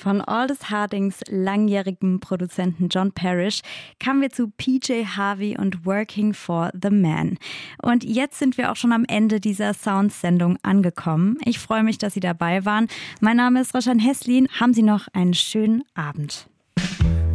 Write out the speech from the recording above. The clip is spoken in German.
Von Aldous Hardings langjährigem Produzenten John Parrish kamen wir zu PJ Harvey und Working for the Man. Und jetzt sind wir auch schon am Ende dieser Sounds-Sendung angekommen. Ich freue mich, dass Sie dabei waren. Mein Name ist Roschan Heslin. Haben Sie noch einen schönen Abend.